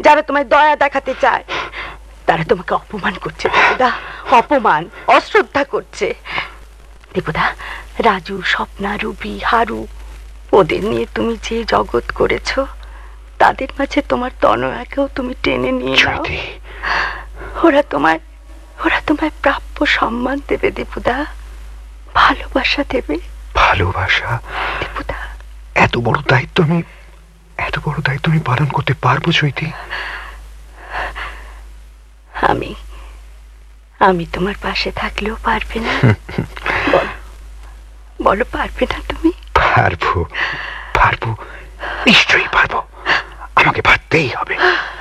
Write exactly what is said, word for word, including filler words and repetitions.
যারা তোমায় দয়া দেখাতে চায় তারা তোমাকে অপমান করছে দীপুদা, অপমান, অশ্রদ্ধা করছে। দীপুদা, রাজু, স্বপ্না, রুবি, হারু, ওদের নিয়ে তুমি যে জগৎ করেছো, তাদের মাঝে তোমার তনয়াকেও তুমি টেনে নিয়ে নাও। ওরা তোমায় ওরা তোমায় প্রাপ্য সম্মান দেবে দীপুদা, ভালোবাসা দেবে। ভালোবাসা? দীপুদা, এত বড় দায়িত্ব আমি এত বড় দায়িত্ব আমি পালন করতে পারবো চৈতি? আমি আমি তোমার পাশে থাকলেও পারবে না? বলো, পারবে না তুমি? পারবো, পারবো, নিশ্চয়ই পারবো। আমাকে পারতেই হবে।